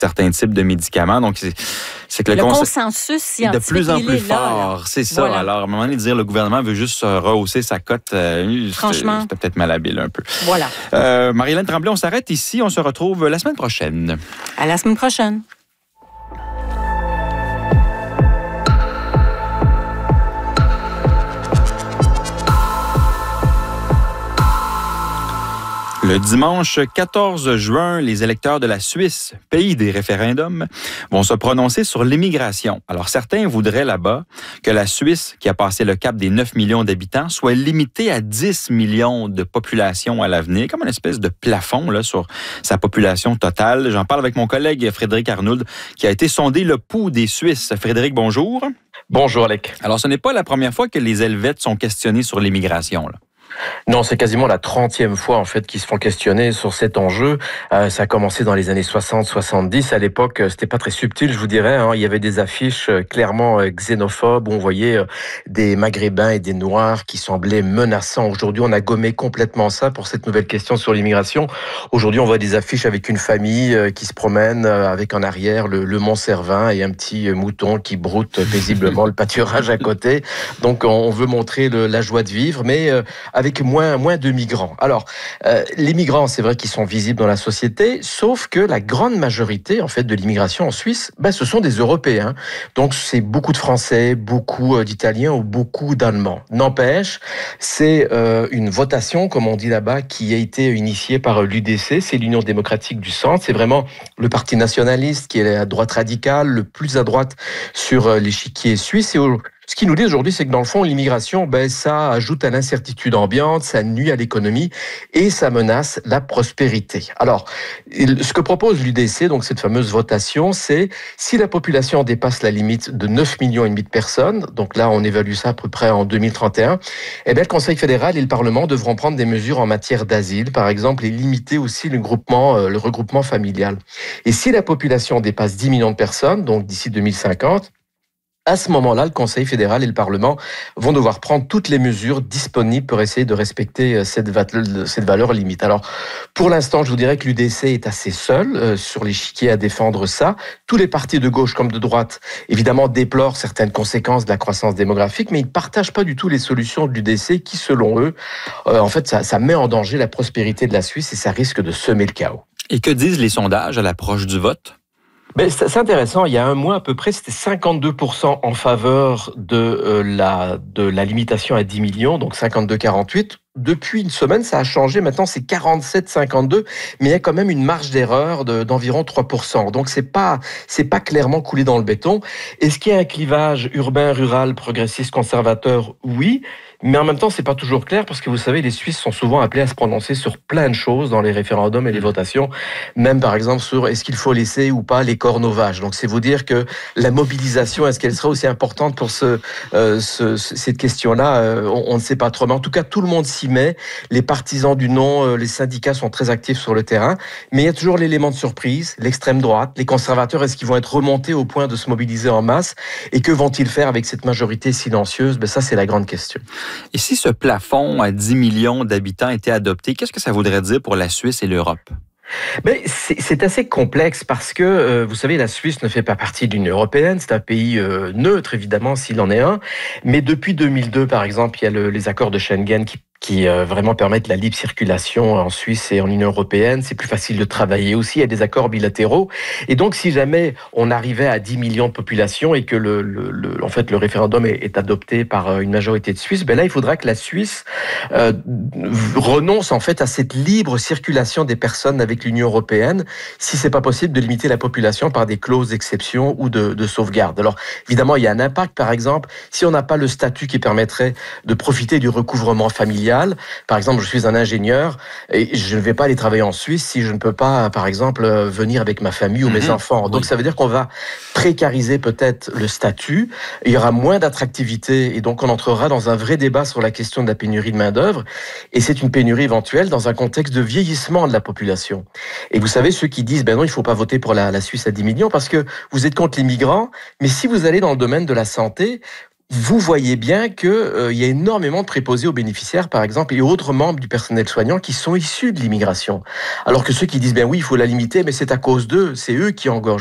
certains types de médicaments. Donc, c'est que le consensus scientifique est de plus en plus fort. Là. C'est ça. Voilà. Alors, à un moment donné, dire le gouvernement veut juste rehausser sa cote, franchement, c'était peut-être malhabile un peu. Voilà. Marie-Hélène Tremblay, on s'arrête ici. On se retrouve la semaine prochaine. À la semaine prochaine. Le dimanche 14 juin, les électeurs de la Suisse, pays des référendums, vont se prononcer sur l'immigration. Alors, certains voudraient là-bas que la Suisse, qui a passé le cap des 9 millions d'habitants, soit limitée à 10 millions de population à l'avenir, comme une espèce de plafond là, sur sa population totale. J'en parle avec mon collègue Frédéric Arnould, qui a été sondé le pouls des Suisses. Frédéric, bonjour. Bonjour, Alec. Alors, ce n'est pas la première fois que les Helvètes sont questionnés sur l'immigration, là. Non, c'est quasiment la 30e fois en fait qu'ils se font questionner sur cet enjeu. Ça a commencé dans les années 60-70. À l'époque, c'était pas très subtil, je vous dirais. Il y avait des affiches clairement xénophobes où on voyait des Maghrébins et des Noirs qui semblaient menaçants. Aujourd'hui, on a gommé complètement ça pour cette nouvelle question sur l'immigration. Aujourd'hui, on voit des affiches avec une famille qui se promène avec en arrière le Mont Cervin et un petit mouton qui broute paisiblement le pâturage à côté. Donc, on veut montrer la joie de vivre, mais avec moins de migrants. Alors, les migrants, c'est vrai qu'ils sont visibles dans la société, sauf que la grande majorité, en fait, de l'immigration en Suisse, ce sont des Européens. Donc, c'est beaucoup de Français, beaucoup d'Italiens ou beaucoup d'Allemands. N'empêche, c'est une votation, comme on dit là-bas, qui a été initiée par l'UDC, c'est l'Union démocratique du centre. C'est vraiment le parti nationaliste qui est à droite radicale, le plus à droite sur l'échiquier suisse. Et ce qu'ils nous disent aujourd'hui, c'est que dans le fond, l'immigration, ça ajoute à l'incertitude ambiante, ça nuit à l'économie et ça menace la prospérité. Alors, ce que propose l'UDC, donc cette fameuse votation, c'est si la population dépasse la limite de 9 millions et demi de personnes, donc là, on évalue ça à peu près en 2031, le Conseil fédéral et le Parlement devront prendre des mesures en matière d'asile, par exemple, et limiter aussi le regroupement familial. Et si la population dépasse 10 millions de personnes, donc d'ici 2050, à ce moment-là, le Conseil fédéral et le Parlement vont devoir prendre toutes les mesures disponibles pour essayer de respecter cette valeur limite. Alors, pour l'instant, je vous dirais que l'UDC est assez seul sur l'échiquier à défendre ça. Tous les partis de gauche comme de droite, évidemment, déplorent certaines conséquences de la croissance démographique, mais ils ne partagent pas du tout les solutions de l'UDC qui, selon eux, en fait, ça met en danger la prospérité de la Suisse et ça risque de semer le chaos. Et que disent les sondages à l'approche du vote? C'est intéressant. Il y a un mois à peu près, c'était 52% en faveur de la limitation à 10 millions, donc 52-48. Depuis une semaine, ça a changé. Maintenant, c'est 47-52, mais il y a quand même une marge d'erreur d'environ 3%. Donc, c'est pas clairement coulé dans le béton. Est-ce qu'il y a un clivage urbain, rural, progressiste, conservateur? Oui. Mais en même temps, c'est pas toujours clair parce que vous savez, les Suisses sont souvent appelés à se prononcer sur plein de choses dans les référendums et les votations, même par exemple sur est-ce qu'il faut laisser ou pas les cornes aux vaches. Donc c'est vous dire que la mobilisation, est-ce qu'elle sera aussi importante pour cette question-là, on ne sait pas trop. Mais en tout cas, tout le monde s'y met. Les partisans du non, les syndicats sont très actifs sur le terrain, mais il y a toujours l'élément de surprise, l'extrême droite, les conservateurs, est-ce qu'ils vont être remontés au point de se mobiliser en masse et que vont-ils faire avec cette majorité silencieuse? Ça, c'est la grande question. Et si ce plafond à 10 millions d'habitants était adopté, qu'est-ce que ça voudrait dire pour la Suisse et l'Europe? C'est assez complexe parce que, vous savez, la Suisse ne fait pas partie de l'Union européenne. C'est un pays neutre, évidemment, s'il en est un. Mais depuis 2002, par exemple, il y a les accords de Schengen qui vraiment permettent la libre circulation en Suisse et en Union européenne. C'est plus facile de travailler aussi. Il y a des accords bilatéraux. Et donc, si jamais on arrivait à 10 millions de population et que en fait, le référendum est adopté par une majorité de Suisses, là, il faudra que la Suisse renonce en fait à cette libre circulation des personnes avec l'Union européenne, si c'est pas possible de limiter la population par des clauses d'exception ou de sauvegarde. Alors, évidemment, il y a un impact. Par exemple, si on n'a pas le statut qui permettrait de profiter du recouvrement familial. Par exemple, je suis un ingénieur et je ne vais pas aller travailler en Suisse si je ne peux pas, par exemple, venir avec ma famille ou mes enfants. Donc, ça veut dire qu'on va précariser peut-être le statut. Il y aura moins d'attractivité et donc on entrera dans un vrai débat sur la question de la pénurie de main-d'œuvre. Et c'est une pénurie éventuelle dans un contexte de vieillissement de la population. Et vous savez, ceux qui disent, non, il ne faut pas voter pour la Suisse à 10 millions parce que vous êtes contre les migrants, mais si vous allez dans le domaine de la santé, vous voyez bien que il y a énormément de préposés aux bénéficiaires, par exemple, et autres membres du personnel soignant qui sont issus de l'immigration. Alors que ceux qui disent, ben oui, il faut la limiter, mais c'est à cause d'eux, c'est eux qui engorgent